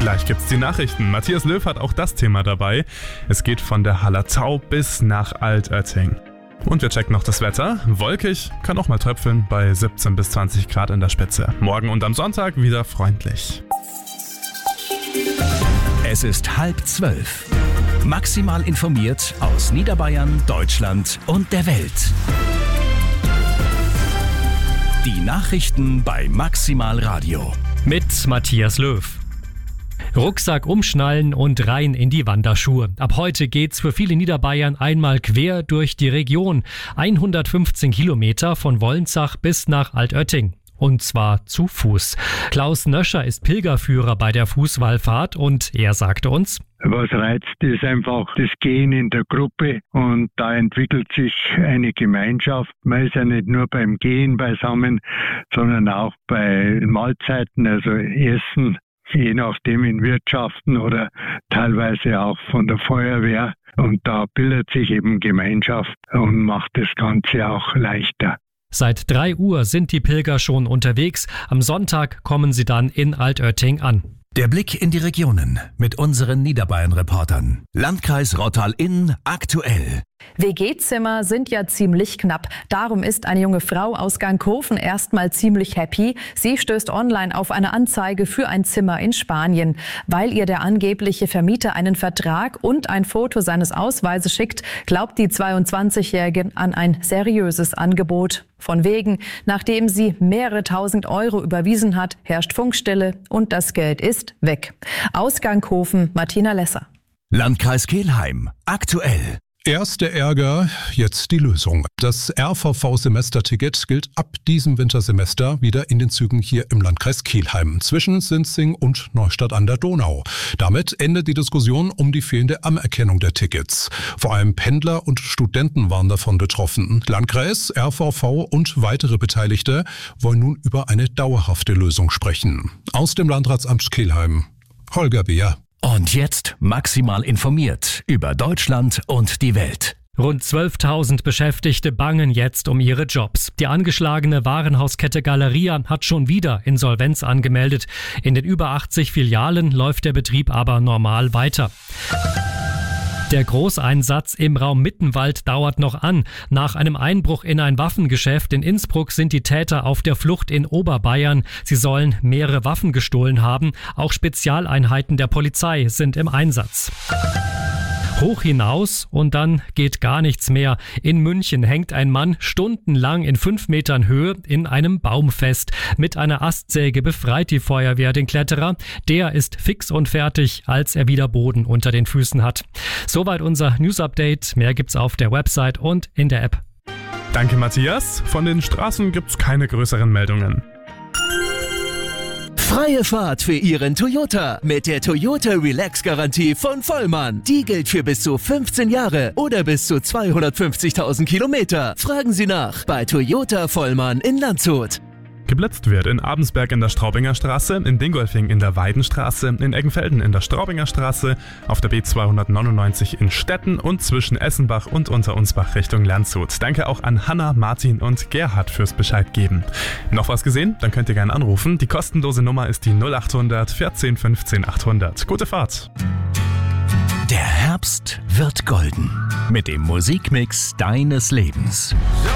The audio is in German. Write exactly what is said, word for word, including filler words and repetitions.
Gleich gibt's die Nachrichten. Matthias Löw hat auch das Thema dabei. Es geht von der Hallertau bis nach Altötting. Und wir checken noch das Wetter. Wolkig, kann auch mal tröpfeln bei siebzehn bis zwanzig Grad in der Spitze. Morgen und am Sonntag wieder freundlich. Es ist halb zwölf. Maximal informiert aus Niederbayern, Deutschland und der Welt. Die Nachrichten bei Maximal Radio. Mit Matthias Löw. Rucksack umschnallen und rein in die Wanderschuhe. Ab heute geht's für viele Niederbayern einmal quer durch die Region. hundertfünfzehn Kilometer von Wolnzach bis nach Altötting. Und zwar zu Fuß. Klaus Nöscher ist Pilgerführer bei der Fußwallfahrt und er sagte uns: Was reizt, ist einfach das Gehen in der Gruppe und da entwickelt sich eine Gemeinschaft. Man ist ja nicht nur beim Gehen beisammen, sondern auch bei Mahlzeiten, also Essen, je nachdem in Wirtschaften oder teilweise auch von der Feuerwehr. Und da bildet sich eben Gemeinschaft und macht das Ganze auch leichter. Seit drei Uhr sind die Pilger schon unterwegs. Am Sonntag kommen sie dann in Altötting an. Der Blick in die Regionen mit unseren Niederbayern-Reportern. Landkreis Rottal-Inn aktuell. W G-Zimmer sind ja ziemlich knapp. Darum ist eine junge Frau aus Gangkofen erstmal ziemlich happy. Sie stößt online auf eine Anzeige für ein Zimmer in Spanien. Weil ihr der angebliche Vermieter einen Vertrag und ein Foto seines Ausweises schickt, glaubt die zweiundzwanzigjährige an ein seriöses Angebot. Von wegen, nachdem sie mehrere tausend Euro überwiesen hat, herrscht Funkstille und das Geld ist weg. Aus Gangkofen, Martina Lesser. Landkreis Kelheim aktuell. Erst der Ärger, jetzt die Lösung. Das R V V-Semesterticket gilt ab diesem Wintersemester wieder in den Zügen hier im Landkreis Kelheim zwischen Sinzing und Neustadt an der Donau. Damit endet die Diskussion um die fehlende Anerkennung der Tickets. Vor allem Pendler und Studenten waren davon betroffen. Landkreis, R V V und weitere Beteiligte wollen nun über eine dauerhafte Lösung sprechen. Aus dem Landratsamt Kelheim, Holger Beer. Und jetzt maximal informiert über Deutschland und die Welt. Rund zwölftausend Beschäftigte bangen jetzt um ihre Jobs. Die angeschlagene Warenhauskette Galeria hat schon wieder Insolvenz angemeldet. In den über achtzig Filialen läuft der Betrieb aber normal weiter. Der Großeinsatz im Raum Mittenwald dauert noch an. Nach einem Einbruch in ein Waffengeschäft in Innsbruck sind die Täter auf der Flucht in Oberbayern. Sie sollen mehrere Waffen gestohlen haben. Auch Spezialeinheiten der Polizei sind im Einsatz. Hoch hinaus und dann geht gar nichts mehr. In München hängt ein Mann stundenlang in fünf Metern Höhe in einem Baum fest. Mit einer Astsäge befreit die Feuerwehr den Kletterer. Der ist fix und fertig, als er wieder Boden unter den Füßen hat. Soweit unser News-Update. Mehr gibt's auf der Website und in der App. Danke, Matthias. Von den Straßen gibt's keine größeren Meldungen. Freie Fahrt für Ihren Toyota mit der Toyota Relax-Garantie von Vollmann. Die gilt für bis zu fünfzehn Jahre oder bis zu zweihundertfünfzigtausend Kilometer. Fragen Sie nach bei Toyota Vollmann in Landshut. Geblitzt wird in Abensberg in der Straubinger Straße, in Dingolfing in der Weidenstraße, in Eggenfelden in der Straubinger Straße, auf der B zweihundertneunundneunzig in Stetten und zwischen Essenbach und Unterunsbach Richtung Landshut. Danke auch an Hanna, Martin und Gerhard fürs Bescheid geben. Noch was gesehen? Dann könnt ihr gerne anrufen. Die kostenlose Nummer ist die null achthundert vierzehn fünfzehn achthundert. Gute Fahrt! Der Herbst wird golden mit dem Musikmix deines Lebens.